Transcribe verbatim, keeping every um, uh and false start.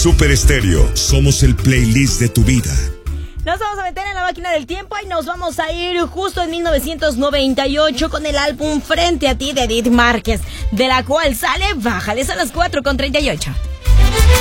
Super Estéreo, somos el playlist de tu vida. Nos vamos a meter en la máquina del tiempo y nos vamos a ir justo en mil novecientos noventa y ocho con el álbum Frente a ti de Edith Márquez, de la cual sale Bájales a las cuatro con treinta y ocho.